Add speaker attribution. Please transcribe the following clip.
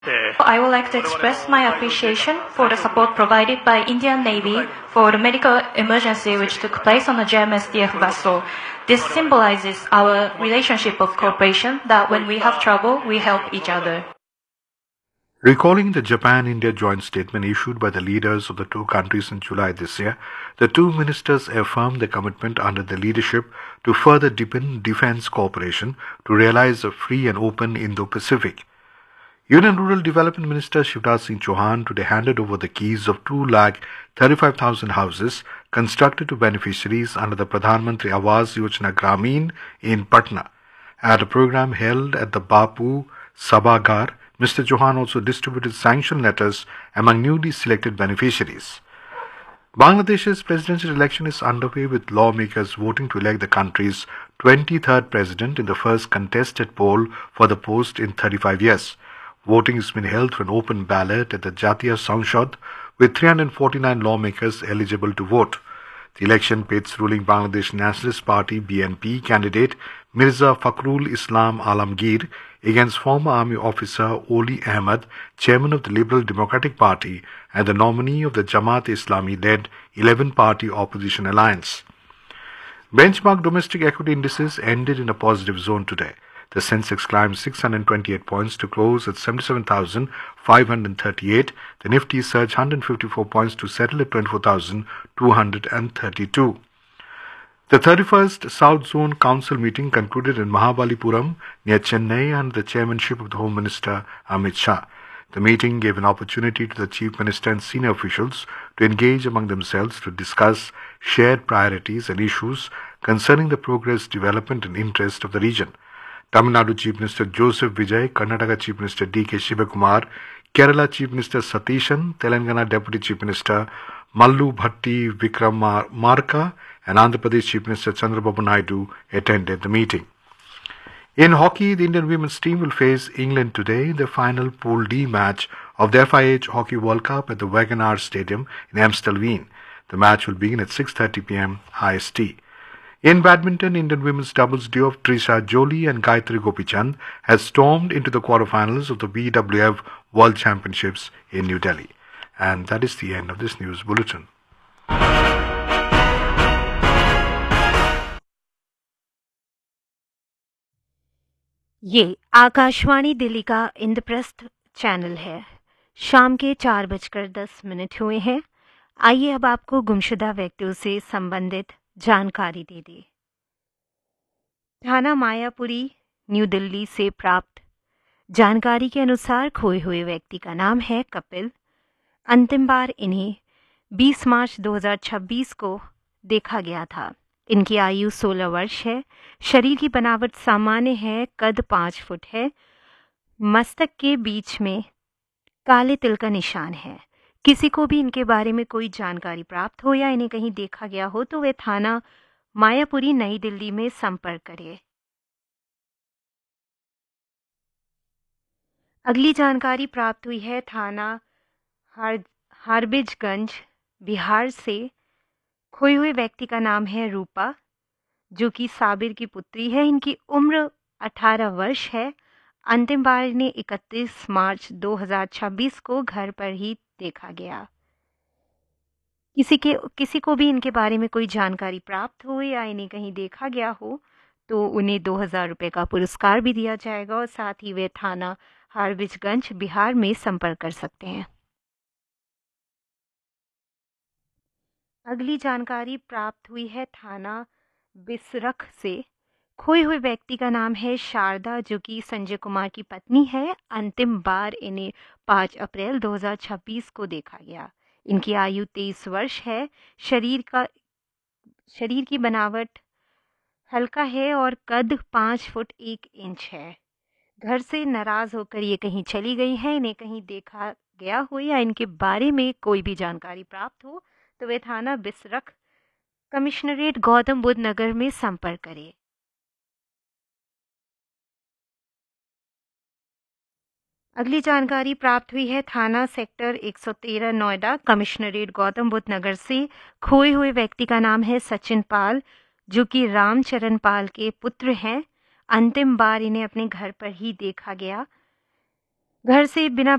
Speaker 1: I would like to express my appreciation for the support provided by Indian Navy for the medical emergency which took place on the JMSDF vessel. This symbolizes our relationship of cooperation that when we have trouble, we help each other.
Speaker 2: Recalling the Japan-India joint statement issued by the leaders of the two countries in July this year, the two ministers affirmed their commitment under their leadership to further deepen defense cooperation to realize a free and open Indo-Pacific. Union Rural Development Minister Shivraj Singh Chauhan today handed over the keys of 2,35,000 houses constructed to beneficiaries under the Pradhan Mantri Awas Yojana Gramin in Patna. At a program held at the Bapu Sabhagar, Mr. Chauhan also distributed sanction letters among newly selected beneficiaries. Bangladesh's presidential election is underway with lawmakers voting to elect the country's 23rd president in the first contested poll for the post in 35 years. Voting has been held through an open ballot at the Jatiya Sanshad with 349 lawmakers eligible to vote. The election pits ruling Bangladesh Nationalist Party BNP candidate Mirza Fakhrul Islam Alamgir against former army officer Oli Ahmed, chairman of the Liberal Democratic Party and the nominee of the Jamaat-e-Islami-led 11-party opposition alliance. Benchmark domestic equity indices ended in a positive zone today. The Sensex climbed 628 points to close at 77,538. The Nifty surged 154 points to settle at 24,232. The 31st South Zone Council meeting concluded in Mahabalipuram near Chennai under the chairmanship of the Home Minister Amit Shah. The meeting gave an opportunity to the Chief Minister and senior officials to engage among themselves to discuss shared priorities and issues concerning the progress, development and interest of the region. Tamil Nadu Chief Minister Joseph Vijay, Karnataka Chief Minister D.K. Shivakumar, Kerala Chief Minister Satishan, Telangana Deputy Chief Minister Mallu Bhatti Vikramarka and Andhra Pradesh Chief Minister Chandrababu Naidu attended the meeting. In hockey, the Indian women's team will face England today in the final Pool D match of the FIH Hockey World Cup at the Wagoner Stadium in Amstelveen. The match will begin at 6:30 p.m. IST. In badminton, Indian women's doubles duo of Trisha Jolie and Gayatri Gopichand has stormed into the quarterfinals of the BWF World Championships in New Delhi. And that is the end of this news bulletin.
Speaker 3: ये आकाशवाणी दिल्ली का Indraprastha channel है। शाम के 4:10 हुए हैं। आइए अब आपको गुमशुदा व्यक्तियों से संबंधित जानकारी दे दे। थाना मायापुरी न्यू दिल्ली से प्राप्त जानकारी के अनुसार खोए हुए व्यक्ति का नाम है कपिल। अंतिम बार इन्हें 20 मार्च 2026 को देखा गया था। इनकी आयु 16 वर्ष है। शरीर की बनावट सामान्य है। कद 5 फुट है। मस्तक के बीच में काले तिल का निशान है। किसी को भी इनके बारे में कोई जानकारी प्राप्त हो या इन्हें कहीं देखा गया हो तो वे थाना मायापुरी नई दिल्ली में संपर्क करें। अगली जानकारी प्राप्त हुई है थाना हारबिजगंज बिहार से। खोए हुए व्यक्ति का नाम है रूपा, जो कि साबिर की पुत्री है। इनकी उम्र 18 वर्ष है। अंतिम बार इन्हें 31 मार्च 2026 को घर पर ही देखा गया। किसी को भी इनके बारे में कोई जानकारी प्राप्त हो या इन्हें कहीं देखा गया हो तो उन्हें 2000 रुपये का पुरस्कार भी दिया जाएगा और साथ ही वे थाना हारबिजगंज बिहार में संपर्क कर सकते हैं। अगली जानकारी प्राप्त हुई है थाना बिसरख से। खोए हुए व्यक्ति का नाम है शारदा, जो कि संजय कुमार की पत्नी है। अंतिम बार इन्हें 5 अप्रैल 2026 को देखा गया। इनकी आयु 23 वर्ष है। शरीर की बनावट हल्का है और कद 5 फुट 1 इंच है। घर से नाराज होकर ये कहीं चली गई हैं। इन्हें कहीं देखा गया हो या इनके बारे में कोई भी जानकारी प्राप्त हो तो वे थाना बिसरख कमिश्नरेट गौतम बुद्ध नगर में संपर्क करें। अगली जानकारी प्राप्त हुई है थाना सेक्टर 113 नोएडा कमिश्नरेट गौतम बुद्ध नगर से। खोए हुए व्यक्ति का नाम है सचिन पाल, जो कि रामचरण पाल के पुत्र हैं। अंतिम बार इन्हें अपने घर पर ही देखा गया। घर से बिना